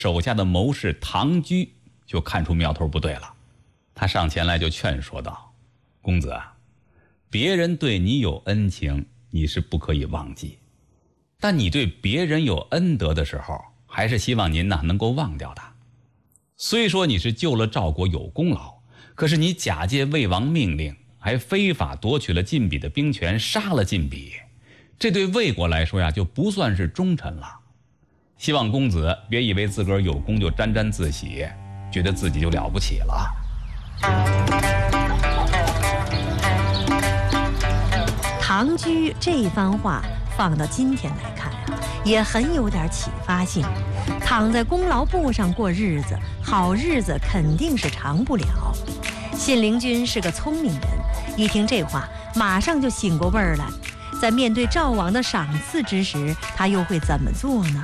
手下的谋士唐居就看出苗头不对了，他上前来就劝说道：“公子啊，别人对你有恩情，你是不可以忘记，但你对别人有恩德的时候，还是希望您能够忘掉他。虽说你是救了赵国有功劳，可是你假借魏王命令，还非法夺取了晋鄙的兵权，杀了晋鄙，这对魏国来说呀，就不算是忠臣了。希望公子别以为自个儿有功就沾沾自喜，觉得自己就了不起了。” 唐居这番话放到今天来看啊，也很有点启发性。躺在功劳簿上过日子，好日子肯定是长不了。信陵君是个聪明人，一听这话，马上就醒过味儿来。在面对赵王的赏赐之时，他又会怎么做呢？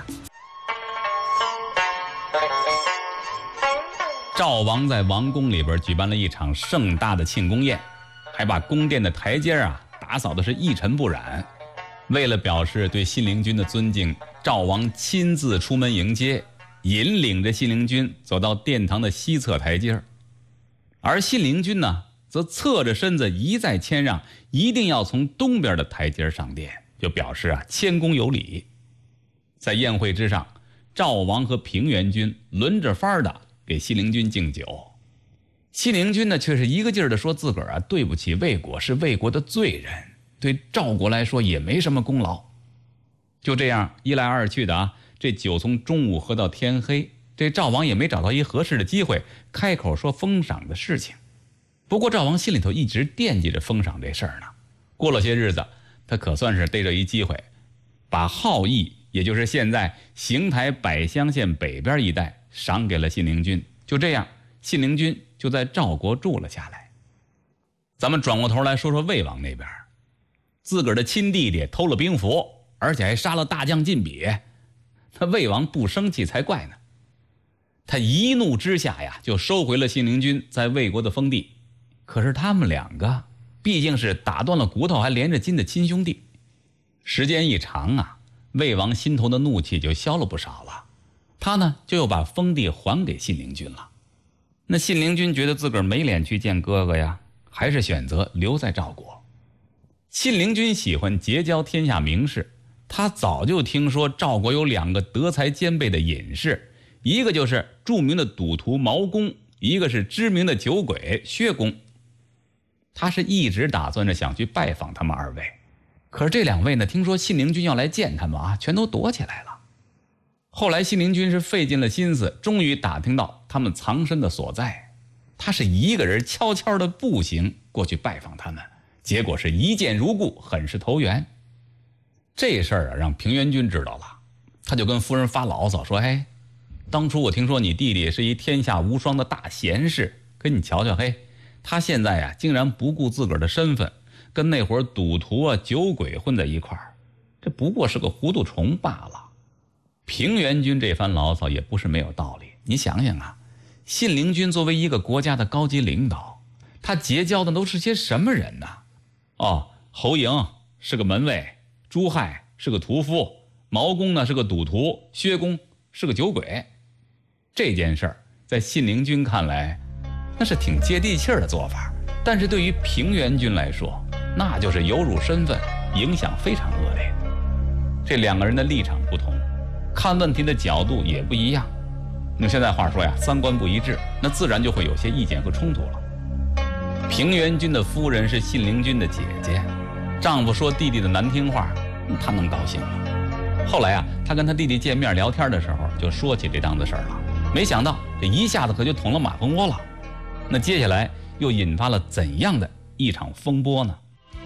赵王在王宫里边举办了一场盛大的庆功宴，还把宫殿的台阶打扫的是一尘不染。为了表示对信陵君的尊敬，赵王亲自出门迎接，引领着信陵君走到殿堂的西侧台阶，而信陵君呢，则侧着身子一再谦让，一定要从东边的台阶上殿，就表示谦恭有礼。在宴会之上，赵王和平原君轮着番的给信陵君敬酒，信陵君呢却是一个劲儿的说自个儿对不起魏国，是魏国的罪人，对赵国来说也没什么功劳。就这样一来二去的这酒从中午喝到天黑，这赵王也没找到一合适的机会开口说封赏的事情。不过赵王心里头一直惦记着封赏这事儿呢。过了些日子，他可算是逮着一机会，把郜邑，也就是现在邢台百乡县北边一带赏给了信陵君。就这样，信陵君就在赵国住了下来。咱们转过头来说说魏王那边，自个儿的亲弟弟偷了兵符，而且还杀了大将晋鄙，他魏王不生气才怪呢。他一怒之下就收回了信陵君在魏国的封地。可是他们两个毕竟是打断了骨头还连着筋的亲兄弟，时间一长魏王心头的怒气就消了不少了。他呢就又把封地还给信陵君了。那信陵君觉得自个儿没脸去见哥哥呀，还是选择留在赵国。信陵君喜欢结交天下名士，他早就听说赵国有两个德才兼备的隐士，一个就是著名的赌徒毛公，一个是知名的酒鬼薛公。他是一直打算着想去拜访他们二位，可是这两位呢，听说信陵君要来见他们全都躲起来了。后来信陵君是费尽了心思，终于打听到他们藏身的所在。他是一个人悄悄的步行过去拜访他们，结果是一见如故，很是投缘。这事儿让平原君知道了，他就跟夫人发牢骚说：“嘿，当初我听说你弟弟是一天下无双的大贤士，可你瞧瞧，嘿，他现在竟然不顾自个儿的身份，跟那伙赌徒酒鬼混在一块儿，这不过是个糊涂虫罢了。”平原君这番牢骚也不是没有道理。你想想信陵君作为一个国家的高级领导，他结交的都是些什么人呢？侯嬴是个门卫，朱亥是个屠夫，毛公呢是个赌徒，薛公是个酒鬼。这件事儿在信陵君看来那是挺接地气儿的做法，但是对于平原君来说，那就是有辱身份，影响非常恶劣。这两个人的立场不同，看问题的角度也不一样。用现在话说三观不一致，那自然就会有些意见和冲突了。平原君的夫人是信陵君的姐姐，丈夫说弟弟的难听话，她能高兴吗？后来她跟她弟弟见面聊天的时候，就说起这档子事儿了。没想到这一下子可就捅了马蜂窝了。那接下来又引发了怎样的一场风波呢？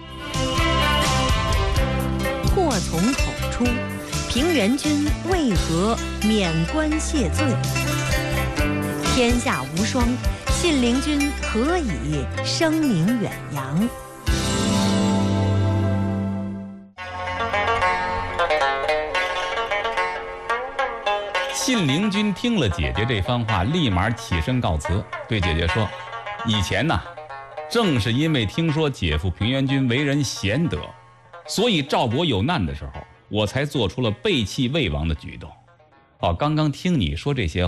祸从口出，平原君为何免官谢罪？天下无双，信陵君何以声名远扬？ 信陵君听了姐姐这番话，立马起身告辞，对姐姐说：“以前正是因为听说姐夫平原君为人贤德，所以赵国有难的时候，我才做出了背弃魏王的举动。刚刚听你说这些